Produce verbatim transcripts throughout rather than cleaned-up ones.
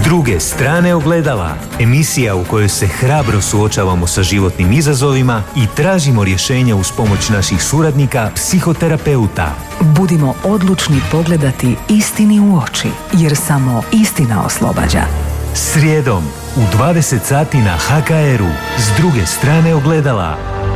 druge strane ogledala, emisija u kojoj se hrabro suočavamo sa životnim izazovima i tražimo rješenja uz pomoć naših suradnika, psihoterapeuta. Budimo odlučni pogledati istini u oči, jer samo istina oslobađa. Srijedom u dvadeset sati na ha ka er u s druge strane ogledala.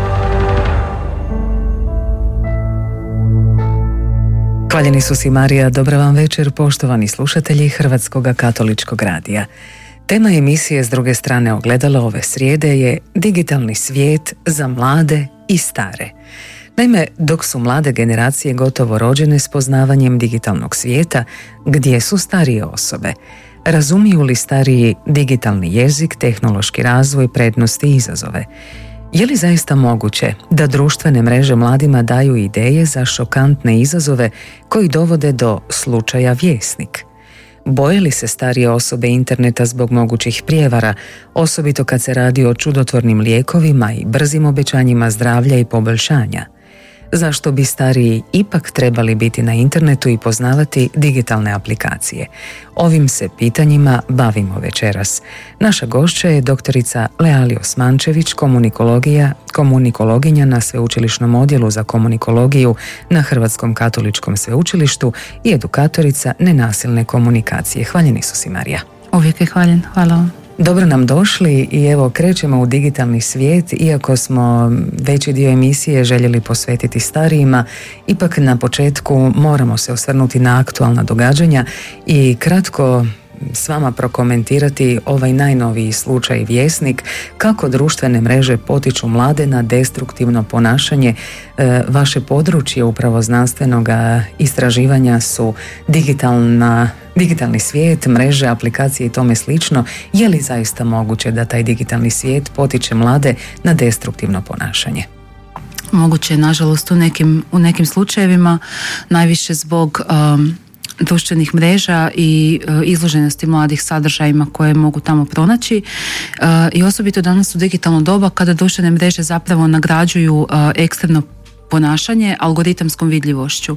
Hvaljeni su si Marija, dobra vam večer poštovani slušatelji Hrvatskog katoličkog radija. Tema emisije S druge strane ogledala ove srijede je digitalni svijet za mlade i stare. Naime, dok su mlade generacije gotovo rođene s poznavanjem digitalnog svijeta, gdje su starije osobe? Razumiju li stariji digitalni jezik, tehnološki razvoj, prednosti i izazove? Je li zaista moguće da društvene mreže mladima daju ideje za šokantne izazove koji dovode do slučaja Vjesnik? Boje li se starije osobe interneta zbog mogućih prijevara, osobito kad se radi o čudotvornim lijekovima i brzim obećanjima zdravlja i poboljšanja? Zašto bi stariji ipak trebali biti na internetu i poznavati digitalne aplikacije? Ovim se pitanjima bavimo večeras. Naša gošća je doktorica Leali Osmančević, komunikologija, komunikologinja na Sveučilišnom odjelu za komunikologiju na Hrvatskom katoličkom sveučilištu i edukatorica nenasilne komunikacije. Hvaljeni su si, Marija. Uvijek je hvaljen, hvala vam. Dobro nam došli i evo krećemo u digitalni svijet. Iako smo veći dio emisije željeli posvetiti starijima, ipak na početku moramo se osvrnuti na aktualna događanja i kratko s vama prokomentirati ovaj najnoviji slučaj Vjesnik, kako društvene mreže potiču mlade na destruktivno ponašanje. E, vaše područje upravo znanstvenog istraživanja su digitalna, digitalni svijet, mreže, aplikacije i tome slično. Je li zaista moguće da taj digitalni svijet potiče mlade na destruktivno ponašanje? Moguće je, nažalost, u nekim, u nekim slučajevima, najviše zbog um, društvenih mreža i uh, izloženosti mladih sadržajima koje mogu tamo pronaći uh, i osobito danas u digitalno doba kada društvene mreže zapravo nagrađuju uh, ekstremno ponašanje algoritamskom vidljivošću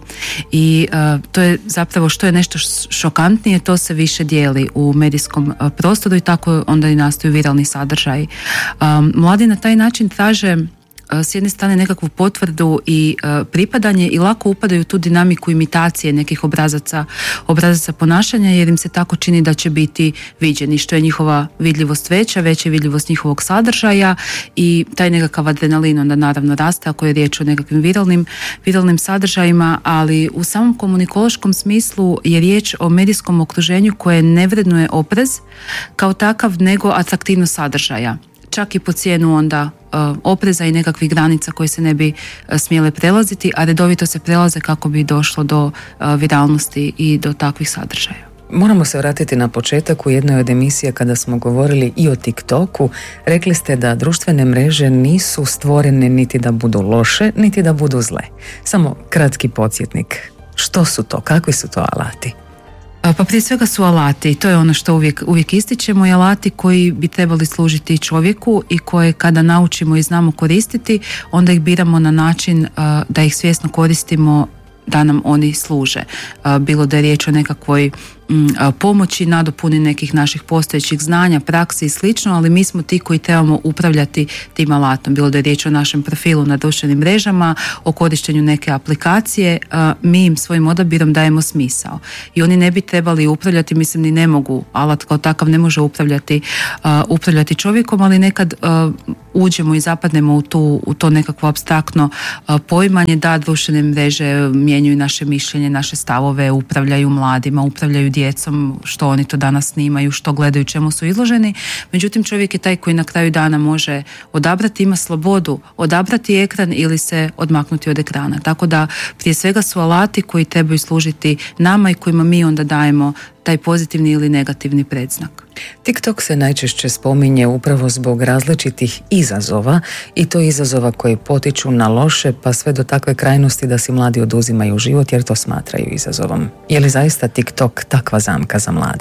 i uh, to je zapravo što je nešto šokantnije, to se više dijeli u medijskom uh, prostoru i tako onda i nastaju viralni sadržaji. Um, mladi na taj način traže s jedne strane nekakvu potvrdu i uh, pripadanje i lako upadaju u tu dinamiku imitacije nekih obrazaca, obrazaca ponašanja, jer im se tako čini da će biti viđeni, što je njihova vidljivost veća, veća je vidljivost njihovog sadržaja i taj nekakav adrenalin onda naravno raste ako je riječ o nekakvim viralnim, viralnim sadržajima, ali u samom komunikološkom smislu je riječ o medijskom okruženju koje ne vrednuje oprez kao takav, nego atraktivnost sadržaja. Čak i po cijenu onda uh, opreza i nekakvih granica koje se ne bi uh, smjele prelaziti, a redovito se prelaze kako bi došlo do uh, viralnosti i do takvih sadržaja. Moramo se vratiti na početak. U jednoj od emisija kada smo govorili i o TikToku, rekli ste da društvene mreže nisu stvorene niti da budu loše, niti da budu zle. Samo kratki podsjetnik. Što su to? Kakvi su to alati? Pa prije svega su alati i to je ono što uvijek, uvijek ističemo, i alati koji bi trebali služiti čovjeku i koje kada naučimo i znamo koristiti, onda ih biramo na način uh, da ih svjesno koristimo da nam oni služe. Uh, bilo da je riječ o nekakvoj um, pomoći, nadopuni nekih naših postojećih znanja, praksi i slično, ali mi smo ti koji trebamo upravljati tim alatom. Bilo da je riječ o našem profilu na društvenim mrežama, o korištenju neke aplikacije, uh, mi im svojim odabirom dajemo smisao. I oni ne bi trebali upravljati, mislim ni ne mogu, alat kao takav ne može upravljati, uh, upravljati čovjekom, ali nekad uh, uđemo i zapadnemo u, tu, u to nekakvo apstraktno uh, poimanje da društvene mreže mijenjaju naše mišljenje, naše stavove, upravljaju mladima, upravljaju djecom, što oni to danas snimaju, što gledaju, čemu su izloženi. Međutim, čovjek je taj koji na kraju dana može odabrati, ima slobodu odabrati ekran ili se odmaknuti od ekrana. Tako da prije svega su alati koji trebaju služiti nama i kojima mi onda dajemo taj pozitivni ili negativni predznak. TikTok se najčešće spominje upravo zbog različitih izazova i to izazova koji potiču na loše, pa sve do takve krajnosti da si mladi oduzimaju život jer to smatraju izazovom. Je li zaista TikTok takva zamka za mlade?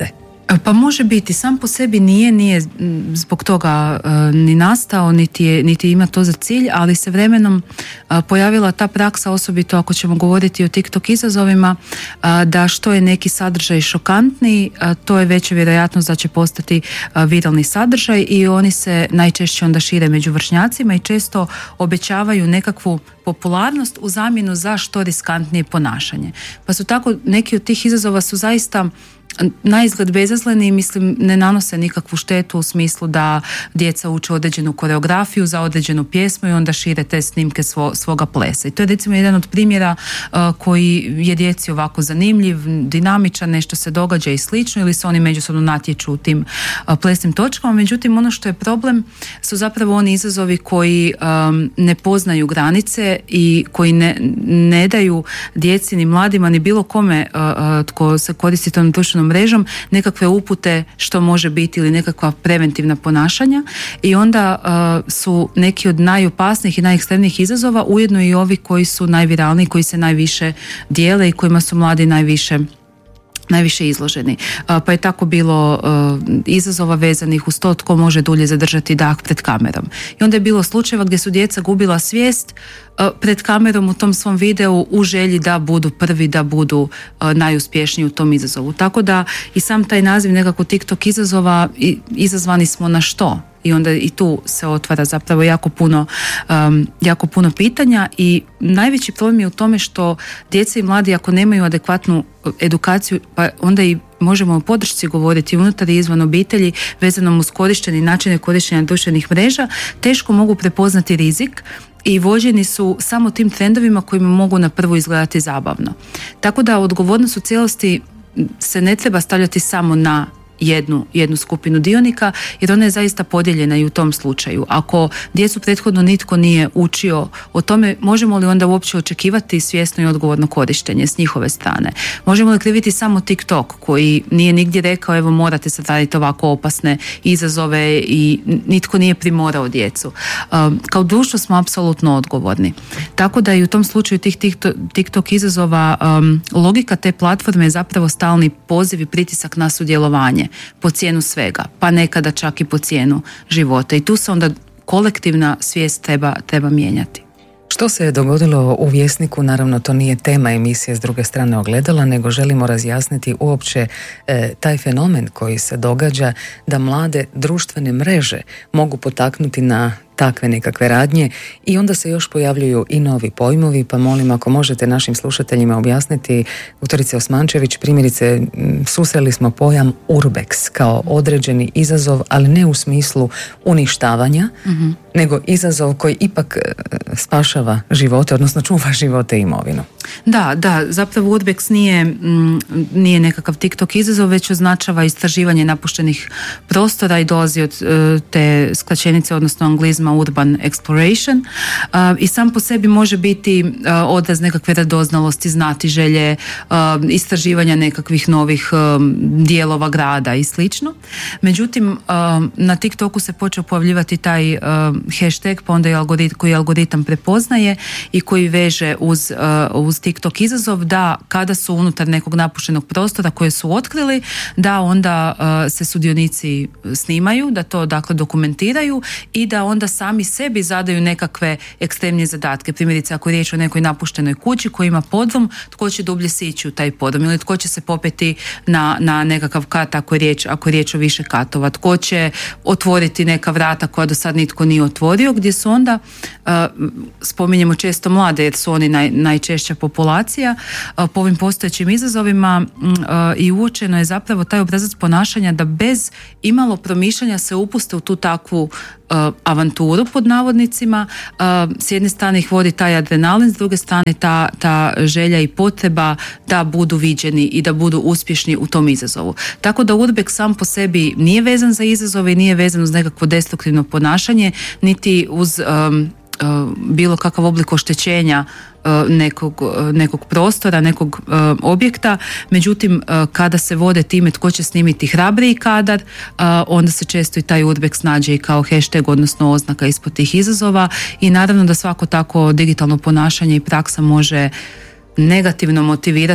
Pa može biti, sam po sebi nije, nije zbog toga uh, ni nastao, niti, je, niti ima to za cilj, ali se vremenom uh, pojavila ta praksa, osobito ako ćemo govoriti o TikTok izazovima, uh, da što je neki sadržaj šokantniji, uh, to je veća vjerojatnost da će postati uh, viralni sadržaj i oni se najčešće onda šire među vršnjacima i često obećavaju nekakvu popularnost u zamjenu za što riskantnije ponašanje. Pa su tako, neki od tih izazova su zaista na izgled bezazleni i mislim ne nanose nikakvu štetu u smislu da djeca uče određenu koreografiju za određenu pjesmu i onda šire te snimke svo, svoga plesa. I to je recimo jedan od primjera uh, koji je djeci ovako zanimljiv, dinamičan, nešto se događa i slično ili se oni međusobno natječu u tim uh, plesnim točkama. Međutim, ono što je problem su zapravo oni izazovi koji um, ne poznaju granice i koji ne, ne daju djeci ni mladima ni bilo kome uh, uh, tko se koristi tom društvenom mrežom nekakve upute što može biti ili nekakva preventivna ponašanja i onda uh, su neki od najopasnijih i najekstremnijih izazova ujedno i ovi koji su najviralniji, koji se najviše dijele i kojima su mladi najviše najviše izloženi. Pa je tako bilo uh, izazova vezanih uz to tko može dulje zadržati dah pred kamerom. I onda je bilo slučajeva gdje su djeca gubila svijest uh, pred kamerom u tom svom videu u želji da budu prvi, da budu uh, najuspješniji u tom izazovu. Tako da i sam taj naziv nekako TikTok izazova i, izazvani smo na što? I onda i tu se otvara zapravo jako puno, um, jako puno pitanja i najveći problem je u tome što djeca i mladi ako nemaju adekvatnu edukaciju, pa onda i možemo o podršci govoriti unutar i izvan obitelji vezanom uz korištenje načine korištenja društvenih mreža, teško mogu prepoznati rizik i vođeni su samo tim trendovima koji mogu na prvu izgledati zabavno. Tako da odgovornost u cijelosti se ne treba stavljati samo na jednu, jednu skupinu dionika jer ona je zaista podijeljena i u tom slučaju. Ako djecu prethodno nitko nije učio o tome, možemo li onda uopće očekivati svjesno i odgovorno korištenje s njihove strane? Možemo li kriviti samo TikTok koji nije nigdje rekao evo morate sad raditi ovako opasne izazove i nitko nije primorao djecu. Um, kao društvo smo apsolutno odgovorni. Tako da i u tom slučaju tih TikTok, TikTok izazova um, logika te platforme je zapravo stalni poziv i pritisak na sudjelovanje po cijenu svega, pa nekada čak i po cijenu života. I tu se onda kolektivna svijest treba, treba mijenjati. Što se je dogodilo u Vjesniku, naravno to nije tema emisije S druge strane ogledala, nego želimo razjasniti uopće e, taj fenomen koji se događa da mlade društvene mreže mogu potaknuti na takve nekakve radnje i onda se još pojavljuju i novi pojmovi, pa molim ako možete našim slušateljima objasniti, doktorice Osmančević, primjerice susreli smo pojam urbex kao određeni izazov, ali ne u smislu uništavanja, mm-hmm. nego izazov koji ipak spašava živote, odnosno čuva živote i imovinu. Da, da, zapravo urbex nije, m, nije nekakav TikTok izazov, već označava istraživanje napuštenih prostora i dolazi od uh, te skraćenice, odnosno anglizma urban exploration uh, i sam po sebi može biti uh, odraz nekakve radoznalosti, znati želje, uh, istraživanja nekakvih novih um, dijelova grada i slično. Međutim, uh, na TikToku se počeo pojavljivati taj uh, hashtag, pa onda je algorit, koji algoritam prepoznaje i koji veže uz, uh, uz TikTok izazov da kada su unutar nekog napuštenog prostora koje su otkrili, da onda uh, se sudionici snimaju, da to dakle dokumentiraju i da onda sami sebi zadaju nekakve ekstremnije zadatke. Primjerice, ako je riječ o nekoj napuštenoj kući koji ima podrum, tko će dublje sići u taj podrum ili tko će se popeti na, na nekakav kat ako je, riječ, ako je riječ o više katova, tko će otvoriti neka vrata koja do sad nitko nije otvorio, gdje su onda, uh, spominjemo često mlade jer su oni naj, najčešća populacija, uh, po ovim postojećim izazovima uh, i uočeno je zapravo taj obrazac ponašanja da bez imalo promišljanja se upuste u tu takvu uh, avanturu pod navodnicima. Uh, s jedne strane ih vodi taj adrenalin, s druge strane ta, ta želja i potreba da budu viđeni i da budu uspješni u tom izazovu. Tako da urbex sam po sebi nije vezan za izazove i nije vezan uz nekakvo destruktivno ponašanje, niti uz um, uh, bilo kakav oblik oštećenja nekog, nekog prostora, nekog uh, objekta. Međutim, uh, kada se vode time tko će snimiti hrabriji kadar, uh, onda se često i taj urbex nađe i kao hashtag, odnosno oznaka ispod tih izazova i naravno da svako tako digitalno ponašanje i praksa može negativno motivirati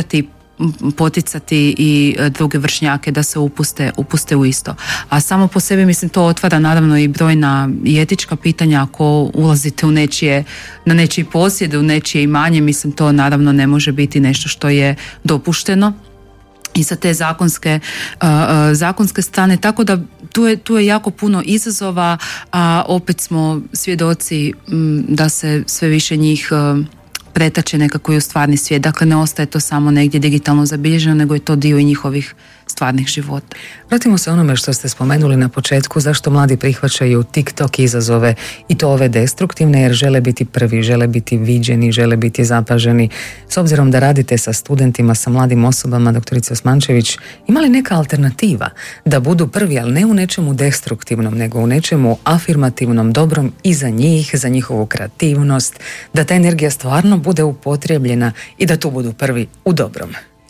poticati i druge vršnjake da se upuste, upuste u isto. A samo po sebi, mislim, to otvara naravno i brojna i etička pitanja. Ako ulazite u nečije, na nečiji posjed, u nečije imanje, mislim, to naravno ne može biti nešto što je dopušteno i sa te zakonske, uh, zakonske strane, tako da tu je, tu je jako puno izazova, a opet smo svjedoci m, da se sve više njih uh, pretače nekako i u stvarni svijet. Dakle, ne ostaje to samo negdje digitalno zabilježeno, nego je to dio i njihovih stvarnih života. Vratimo se onome što ste spomenuli na početku, zašto mladi prihvaćaju TikTok izazove i to ove destruktivne, jer žele biti prvi, žele biti viđeni, žele biti zapaženi. S obzirom da radite sa studentima, sa mladim osobama, doktorica Osmančević, ima li neka alternativa da budu prvi, ali ne u nečemu destruktivnom, nego u nečemu afirmativnom, dobrom i za njih, za njihovu kreativnost, da ta energija stvarno bude upotrijebljena i da tu budu prvi u dobrom?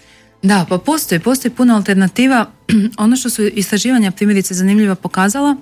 Da, pa postoji, postoji puno alternativa. Ono što su istraživanja primjerice zanimljiva pokazala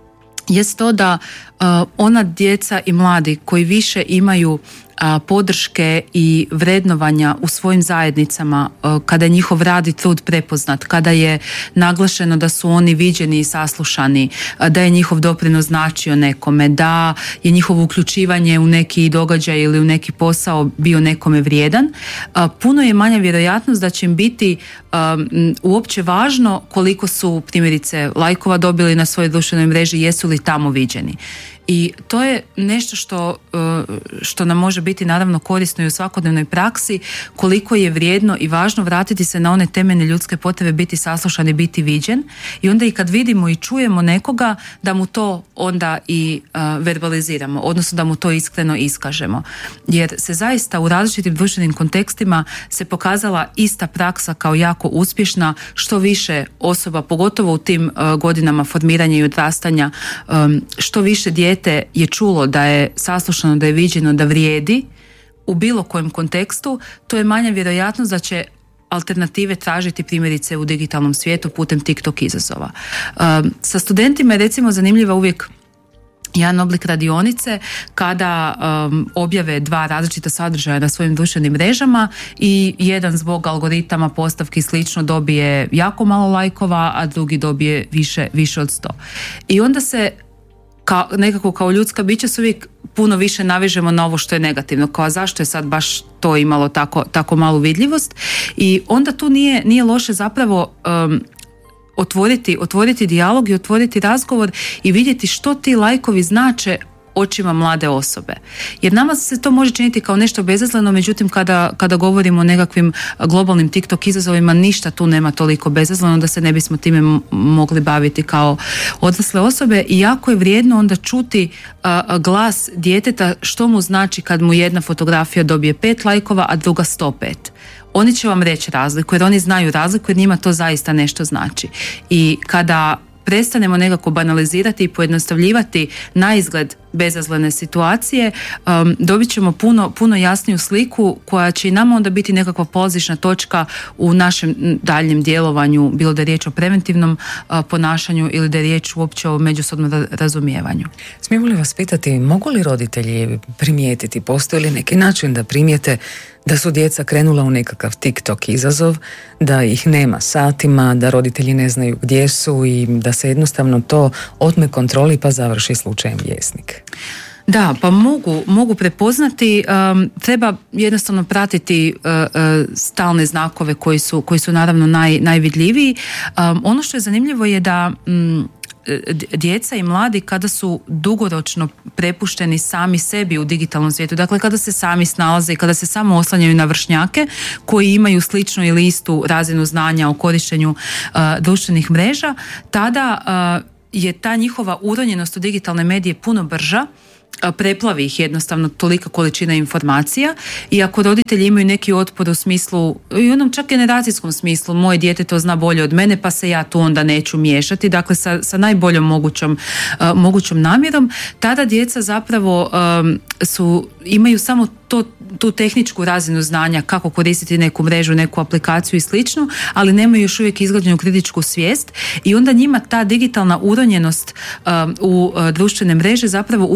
jest to da uh, ona djeca i mladi koji više imaju a, podrške i vrednovanja u svojim zajednicama, a, kada je njihov rad i trud prepoznat, kada je naglašeno da su oni viđeni i saslušani, a, da je njihov doprinos značio nekome, da je njihovo uključivanje u neki događaj ili u neki posao bio nekome vrijedan, a, puno je manja vjerojatnost da će im biti a, m, uopće važno koliko su primjerice lajkova dobili na svojoj društvenoj mreži, jesu li tamo viđeni. I to je nešto što, što nam može biti naravno korisno i u svakodnevnoj praksi, koliko je vrijedno i važno vratiti se na one temeljne ljudske potrebe, biti saslušan i biti viđen, i onda i kad vidimo i čujemo nekoga da mu to onda i uh, verbaliziramo, odnosno da mu to iskreno iskažemo. Jer se zaista u različitim društvenim kontekstima se pokazala ista praksa kao jako uspješna. Što više osoba, pogotovo u tim uh, godinama formiranja i odrastanja, um, što više djece je čulo da je saslušano, da je viđeno, da vrijedi u bilo kojem kontekstu, to je manja vjerojatnost da će alternative tražiti primjerice u digitalnom svijetu putem TikTok izazova. Um, sa studentima je recimo zanimljiva uvijek jedan oblik radionice kada um, objave dva različita sadržaja na svojim društvenim mrežama i jedan zbog algoritama, postavki i slično dobije jako malo lajkova, a drugi dobije više, više od sto. I onda se Ka, nekako kao ljudska bića se uvijek puno više navežemo na ovo što je negativno, kao zašto je sad baš to imalo tako, tako malu vidljivost, i onda tu nije, nije loše zapravo um, otvoriti, otvoriti dijalog i otvoriti razgovor i vidjeti što ti lajkovi znače očima mlade osobe. Jer nama se to može činiti kao nešto bezazleno, međutim kada, kada govorimo o nekakvim globalnim TikTok izazovima, ništa tu nema toliko bezazleno da se ne bismo time mogli baviti kao odrasle osobe, i jako je vrijedno onda čuti a, glas djeteta što mu znači kad mu jedna fotografija dobije pet lajkova, a druga sto pet. Oni će vam reći razliku, jer oni znaju razliku, jer njima to zaista nešto znači. I kada prestanemo nekako banalizirati i pojednostavljivati na izgled bezazlene situacije, um, dobit ćemo puno, puno jasniju sliku koja će i nama onda biti nekakva polazišna točka u našem daljnjem djelovanju, bilo da je riječ o preventivnom uh, ponašanju ili da je riječ uopće o međusobnom razumijevanju. Smijemo li vas pitati, mogu li roditelji primijetiti, postoji li neki način da primijete da su djeca krenula u nekakav TikTok izazov, da ih nema satima, da roditelji ne znaju gdje su i da se jednostavno to otme kontroli pa završi slučajem Vjesnik? Da, pa mogu, mogu prepoznati, um, treba jednostavno pratiti uh, uh, stalne znakove koji su, koji su naravno naj, najvidljiviji. Um, ono što je zanimljivo je da um, djeca i mladi kada su dugoročno prepušteni sami sebi u digitalnom svijetu, dakle kada se sami snalaze i kada se samo oslanjaju na vršnjake koji imaju sličnu ili istu razinu znanja o korištenju uh, društvenih mreža, tada uh, je ta njihova uronjenost u digitalne medije puno brža, preplavi ih jednostavno tolika količina informacija, i ako roditelji imaju neki otpor u smislu, i u onom čak generacijskom smislu, moje dijete to zna bolje od mene pa se ja tu onda neću miješati, dakle sa, sa najboljom mogućom, uh, mogućom namjerom, tada djeca zapravo um, su, imaju samo to, tu tehničku razinu znanja kako koristiti neku mrežu, neku aplikaciju i slično, ali nemaju još uvijek izgrađenu kritičku svijest, i onda njima ta digitalna uronjenost um, u uh, društvene mreže zapravo utječe na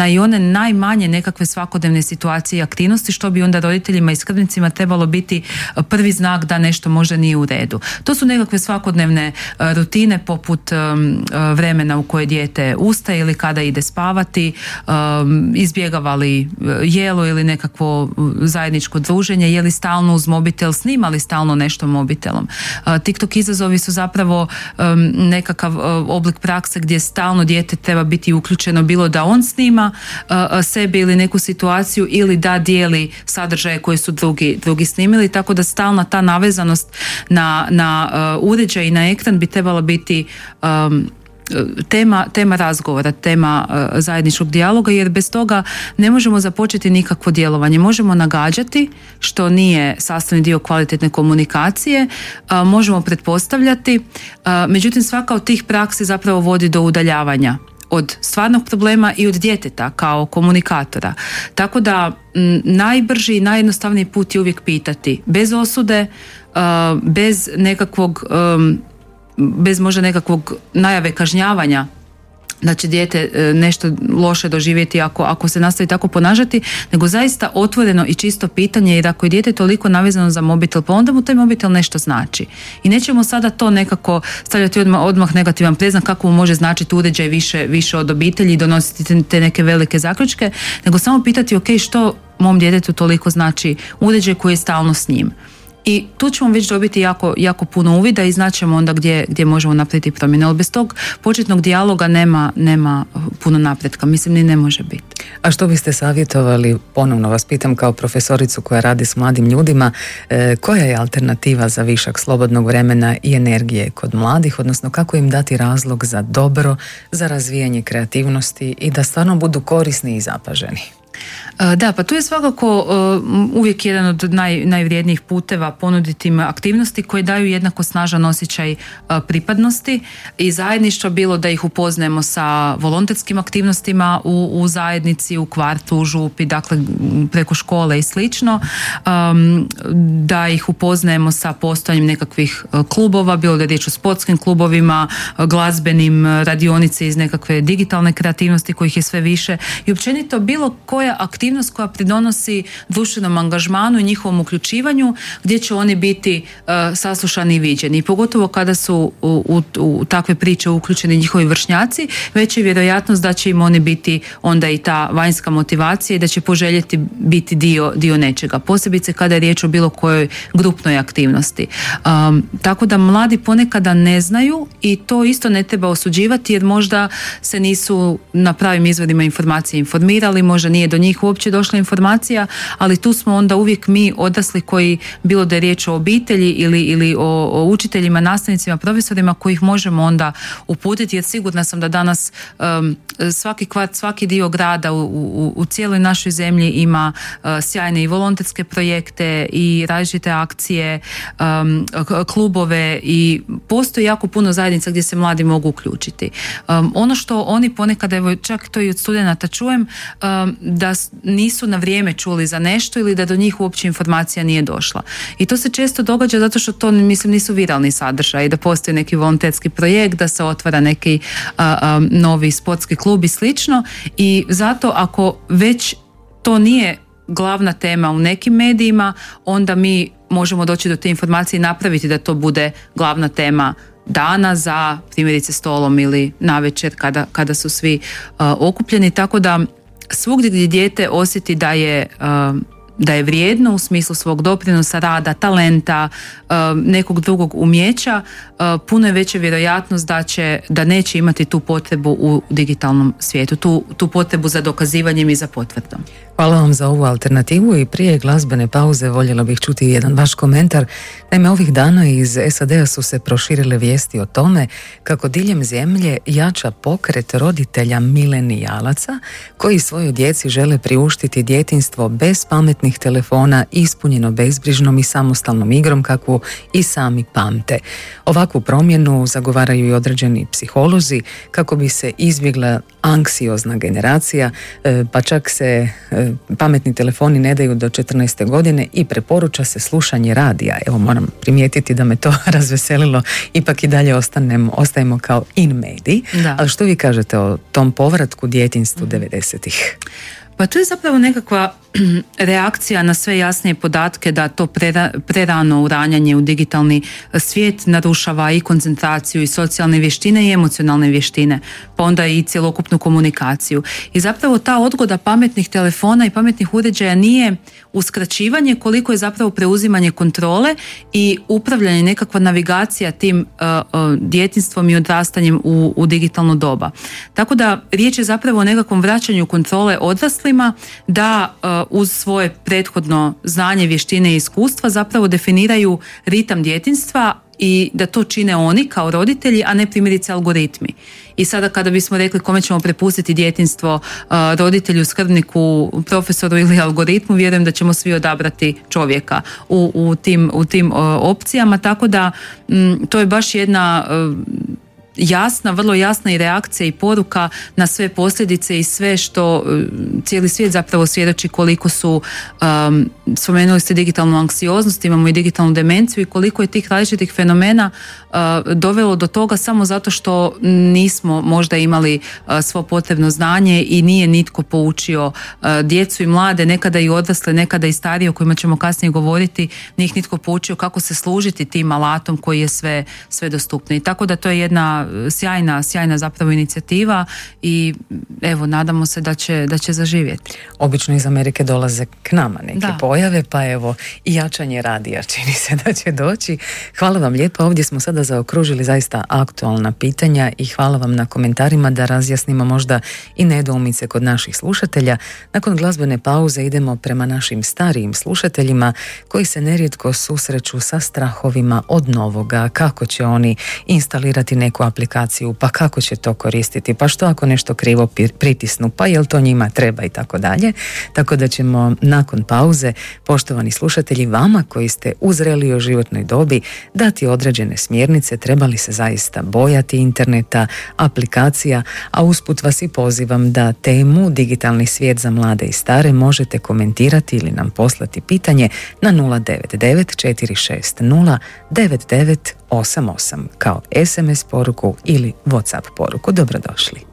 na i one najmanje nekakve svakodnevne situacije i aktivnosti, što bi onda roditeljima i skrbnicima trebalo biti prvi znak da nešto možda nije u redu. To su nekakve svakodnevne rutine poput vremena u koje dijete ustaje ili kada ide spavati, izbjegavali jelo ili nekakvo zajedničko druženje, je li stalno uz mobitel, snimali stalno nešto mobitelom. TikTok izazovi su zapravo nekakav oblik prakse gdje stalno dijete treba biti uključeno, bilo da on snima sebe ili neku situaciju ili da dijeli sadržaje koje su drugi, drugi snimili, tako da stalna ta navezanost na, na uređaj i na ekran bi trebala biti um, Tema, tema razgovora, tema uh, zajedničkog dijaloga, jer bez toga ne možemo započeti nikakvo djelovanje. Možemo nagađati, što nije sastavni dio kvalitetne komunikacije, uh, možemo pretpostavljati, uh, međutim svaka od tih praksi zapravo vodi do udaljavanja od stvarnog problema i od djeteta kao komunikatora. Tako da m, najbrži i najjednostavniji put je uvijek pitati, bez osude, uh, bez nekakvog um, bez možda nekakvog najave kažnjavanja da će dijete nešto loše doživjeti ako, ako se nastavi tako ponašati, nego zaista otvoreno i čisto pitanje, jer ako je dijete toliko navezano za mobitel, pa onda mu taj mobitel nešto znači. I nećemo sada to nekako stavljati odmah, odmah negativan predznak kako mu može značiti uređaj više, više od obitelji i donositi te, te neke velike zaključke, nego samo pitati ok, što mom djetetu toliko znači uređaj koji je stalno s njim. I tu ćemo već dobiti jako, jako puno uvida i znaćemo onda gdje, gdje možemo napraviti promjene. Ali bez tog početnog dijaloga nema, nema puno napretka. Mislim, ni ne može biti. A što biste savjetovali, ponovno vas pitam kao profesoricu koja radi s mladim ljudima, e, koja je alternativa za višak slobodnog vremena i energije kod mladih, odnosno kako im dati razlog za dobro, za razvijanje kreativnosti i da stvarno budu korisni i zapaženi? Da, pa tu je svakako uh, uvijek jedan od naj, najvrijednijih puteva ponuditi im aktivnosti koje daju jednako snažan osjećaj uh, pripadnosti i zajedništva, bilo da ih upoznajemo sa volonterskim aktivnostima u, u zajednici, u kvartu, u župi, dakle preko škole i slično, um, da ih upoznajemo sa postojanjem nekakvih uh, klubova, bilo da je riječ o sportskim klubovima, uh, glazbenim, uh, radionice iz nekakve digitalne kreativnosti kojih je sve više i općenito bilo koja aktivnost koja pridonosi društvenom angažmanu i njihovom uključivanju, gdje će oni biti uh, saslušani i viđeni. I pogotovo kada su u, u, u takve priče uključeni njihovi vršnjaci, već je vjerojatnost da će im oni biti onda i ta vanjska motivacija i da će poželjeti biti dio, dio nečega. Posebice kada je riječ o bilo kojoj grupnoj aktivnosti. Um, tako da mladi ponekada ne znaju i to isto ne treba osuđivati, jer možda se nisu na pravim izvorima informacije informirali, možda nije do njih uopće došla informacija, ali tu smo onda uvijek mi odrasli koji, bilo da je riječ o obitelji ili, ili o, o učiteljima, nastavnicima, profesorima, kojih možemo onda uputiti, jer sigurna sam da danas um, svaki kvart, svaki dio grada u, u, u cijeloj našoj zemlji ima uh, sjajne i volonterske projekte i različite akcije, um, klubove i postoji jako puno zajednica gdje se mladi mogu uključiti. Um, ono što oni ponekad, evo čak to i od studenata čujem, um, da nisu na vrijeme čuli za nešto ili da do njih uopće informacija nije došla. I to se često događa zato što to, mislim, nisu viralni sadržaji, da postoji neki volonterski projekt, da se otvara neki a, a, novi sportski klub i slično. I zato ako već to nije glavna tema u nekim medijima, onda mi možemo doći do te informacije i napraviti da to bude glavna tema dana za primjerice stolom ili navečer kada, kada su svi a, okupljeni. Tako da svugdje gdje dijete osjeti da je, da je vrijedno u smislu svog doprinosa, rada, talenta, nekog drugog umijeća, puno je veća vjerojatnost da će, da neće imati tu potrebu u digitalnom svijetu, tu, tu potrebu za dokazivanjem i za potvrdom. Hvala vam za ovu alternativu i prije glazbene pauze voljela bih čuti jedan vaš komentar. Naime, ovih dana iz S A D-a su se proširile vijesti o tome kako diljem zemlje jača pokret roditelja milenijalaca koji svojoj djeci žele priuštiti djetinjstvo bez pametnih pametnih telefona ispunjeno bezbrižnom i samostalnom igrom kakvu i sami pamte. Ovakvu promjenu zagovaraju i određeni psiholozi kako bi se izbjegla anksiozna generacija, pa čak se pametni telefoni ne daju do četrnaeste godine i preporuča se slušanje radija. Evo, moram primijetiti da me to razveselilo, ipak i dalje ostanemo, ostajemo kao in mediji. Da. Ali što vi kažete o tom povratku djetinjstvu devedesetih? Pa to je zapravo nekakva reakcija na sve jasnije podatke da to prera, prerano uranjanje u digitalni svijet narušava i koncentraciju i socijalne vještine i emocionalne vještine, pa onda i cjelokupnu komunikaciju. I zapravo ta odgoda pametnih telefona i pametnih uređaja nije uskraćivanje koliko je zapravo preuzimanje kontrole i upravljanje, nekakva navigacija tim uh, uh, djetinjstvom i odrastanjem u, u digitalno doba. Tako da riječ je zapravo o nekakvom vraćanju kontrole odraslima da uh, uz svoje prethodno znanje, vještine i iskustva zapravo definiraju ritam djetinjstva i da to čine oni kao roditelji, a ne primjerice algoritmi. I sada kada bismo rekli kome ćemo prepustiti djetinjstvo, roditelju, skrbniku, profesoru ili algoritmu, vjerujem da ćemo svi odabrati čovjeka u, u tim, u tim opcijama, tako da m, to je baš jedna jasna, vrlo jasna i reakcija i poruka na sve posljedice i sve što cijeli svijet zapravo svjedoči koliko su, um, spomenuli ste digitalnu anksioznost, imamo i digitalnu demenciju i koliko je tih različitih fenomena uh, dovelo do toga samo zato što nismo možda imali uh, svo potrebno znanje i nije nitko poučio uh, djecu i mlade, nekada i odrasle, nekada i starije, o kojima ćemo kasnije govoriti, nije ih nitko poučio kako se služiti tim alatom koji je sve, sve dostupniji. Tako da to je jedna sjajna, sjajna zapravo inicijativa i evo, nadamo se da će, da će zaživjeti. Obično iz Amerike dolaze k nama neke da. pojave, pa evo i jačanje radija čini se da će doći. Hvala vam lijepo, ovdje smo sada zaokružili zaista aktualna pitanja i hvala vam na komentarima da razjasnimo možda i nedoumice kod naših slušatelja. Nakon glazbene pauze idemo prema našim starijim slušateljima koji se nerijetko susreću sa strahovima od novoga, kako će oni instalirati neku aplikaciju, pa kako će to koristiti, pa što ako nešto krivo pritisnu, pa jel to njima treba i tako dalje. Tako da ćemo nakon pauze, poštovani slušatelji, vama koji ste u zrelijoj životnoj dobi dati određene smjernice, treba li se zaista bojati interneta, aplikacija, a usput vas i pozivam da temu Digitalni svijet za mlade i stare možete komentirati ili nam poslati pitanje na nula devet devet četiri šest nula devet devet osam osam kao es em es poruku ili WhatsApp poruku. Dobrodošli.